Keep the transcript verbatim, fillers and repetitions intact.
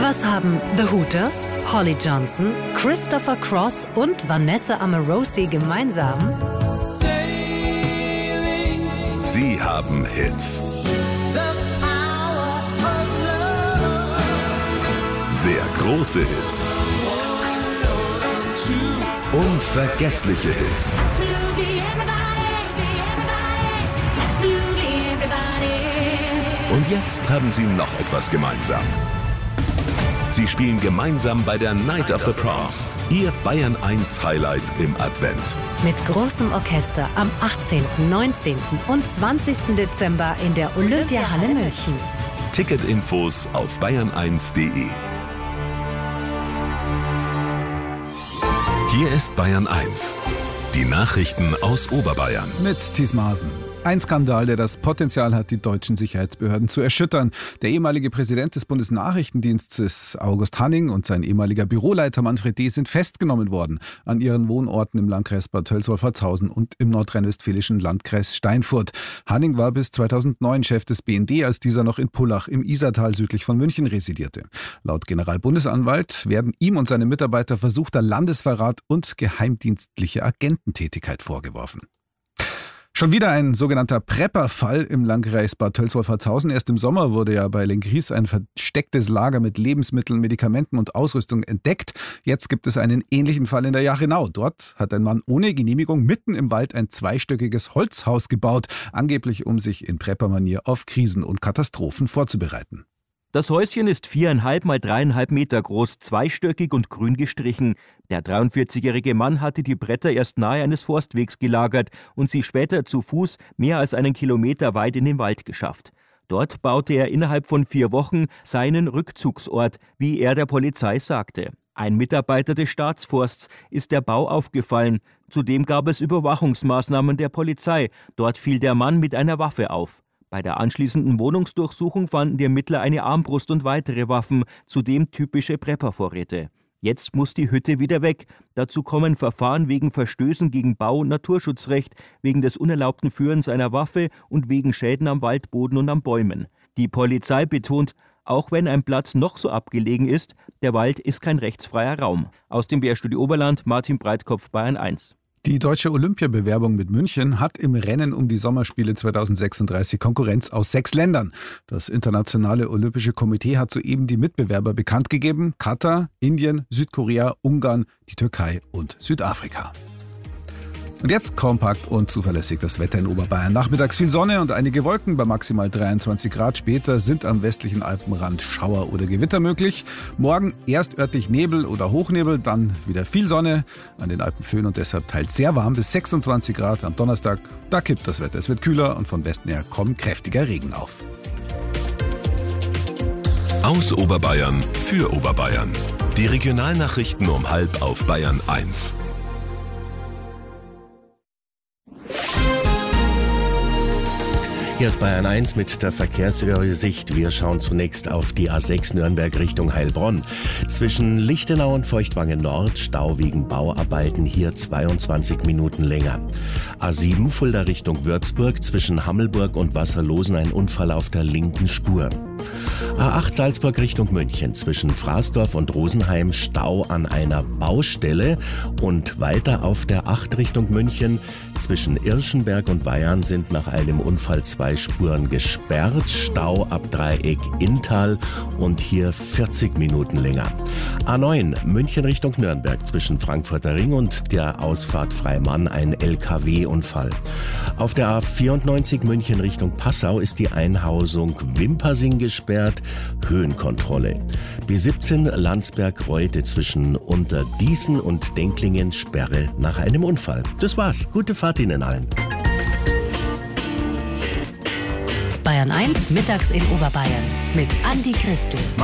Was haben The Hooters, Holly Johnson, Christopher Cross und Vanessa Amorosi gemeinsam? Sie haben Hits. Sehr große Hits. Unvergessliche Hits. Und jetzt haben sie noch etwas gemeinsam. Sie spielen gemeinsam bei der Night of the Proms, ihr Bayern eins Highlight im Advent. Mit großem Orchester am achtzehnten, neunzehnten und zwanzigsten Dezember in der Olympiahalle München. Ticketinfos auf bayern eins punkt de. Hier ist Bayern eins. Die Nachrichten aus Oberbayern. Mit Thies Maaßen. Ein Skandal, der das Potenzial hat, die deutschen Sicherheitsbehörden zu erschüttern. Der ehemalige Präsident des Bundesnachrichtendienstes August Hanning und sein ehemaliger Büroleiter Manfred D. sind festgenommen worden an ihren Wohnorten im Landkreis Bad Tölz-Wolfertshausen und im nordrhein-westfälischen Landkreis Steinfurt. Hanning war bis zweitausendneun Chef des B N D, als dieser noch in Pullach im Isartal südlich von München residierte. Laut Generalbundesanwalt werden ihm und seinem Mitarbeiter versuchter Landesverrat und geheimdienstliche Agententätigkeit vorgeworfen. Schon wieder ein sogenannter Prepper-Fall im Landkreis Bad Tölz-Wolfertshausen. Erst im Sommer wurde ja bei Lengries ein verstecktes Lager mit Lebensmitteln, Medikamenten und Ausrüstung entdeckt. Jetzt gibt es einen ähnlichen Fall in der Jachenau. Dort hat ein Mann ohne Genehmigung mitten im Wald ein zweistöckiges Holzhaus gebaut, angeblich um sich in Prepper-Manier auf Krisen und Katastrophen vorzubereiten. Das Häuschen ist viereinhalb mal dreieinhalb Meter groß, zweistöckig und grün gestrichen. Der dreiundvierzigjährige Mann hatte die Bretter erst nahe eines Forstwegs gelagert und sie später zu Fuß mehr als einen Kilometer weit in den Wald geschafft. Dort baute er innerhalb von vier Wochen seinen Rückzugsort, wie er der Polizei sagte. Ein Mitarbeiter des Staatsforsts ist der Bau aufgefallen. Zudem gab es Überwachungsmaßnahmen der Polizei. Dort fiel der Mann mit einer Waffe auf. Bei der anschließenden Wohnungsdurchsuchung fanden die Ermittler eine Armbrust und weitere Waffen, zudem typische Preppervorräte. Jetzt muss die Hütte wieder weg. Dazu kommen Verfahren wegen Verstößen gegen Bau- und Naturschutzrecht, wegen des unerlaubten Führens einer Waffe und wegen Schäden am Waldboden und an Bäumen. Die Polizei betont, auch wenn ein Platz noch so abgelegen ist, der Wald ist kein rechtsfreier Raum. Aus dem B R-Studio Oberland, Martin Breitkopf, Bayern eins. Die deutsche Olympiabewerbung mit München hat im Rennen um die Sommerspiele zweitausendsechsunddreißig Konkurrenz aus sechs Ländern. Das Internationale Olympische Komitee hat soeben die Mitbewerber bekannt gegeben: Katar, Indien, Südkorea, Ungarn, die Türkei und Südafrika. Und jetzt kompakt und zuverlässig das Wetter in Oberbayern. Nachmittags viel Sonne und einige Wolken bei maximal dreiundzwanzig Grad. Später sind am westlichen Alpenrand Schauer oder Gewitter möglich. Morgen erst örtlich Nebel oder Hochnebel, dann wieder viel Sonne, an den Alpen Föhn und deshalb teils sehr warm bis sechsundzwanzig Grad. Am Donnerstag, da kippt das Wetter. Es wird kühler und von Westen her kommt kräftiger Regen auf. Aus Oberbayern für Oberbayern. Die Regionalnachrichten um halb auf Bayern eins. Hier ist Bayern eins mit der Verkehrsübersicht. Wir schauen zunächst auf die A sechs Nürnberg Richtung Heilbronn. Zwischen Lichtenau und Feuchtwangen Nord Stau wegen Bauarbeiten, hier zweiundzwanzig Minuten länger. A sieben Fulda Richtung Würzburg, zwischen Hammelburg und Wasserlosen ein Unfall auf der linken Spur. A acht Salzburg Richtung München, zwischen Fraßdorf und Rosenheim Stau an einer Baustelle und weiter auf der acht Richtung München. Zwischen Irschenberg und Weyarn sind nach einem Unfall zwei Spuren gesperrt. Stau ab Dreieck Inntal und hier vierzig Minuten länger. A neun München Richtung Nürnberg, zwischen Frankfurter Ring und der Ausfahrt Freimann ein L K W-Unfall. Auf der A vierundneunzig München Richtung Passau ist die Einhausung Wimpersing gesperrt. Höhenkontrolle. B siebzehn Landsberg-Reute, zwischen Unterdießen und Denklingen Sperre nach einem Unfall. Das war's. Gute Fahrt Ihnen allen. Bayern eins mittags in Oberbayern mit Andi Christel.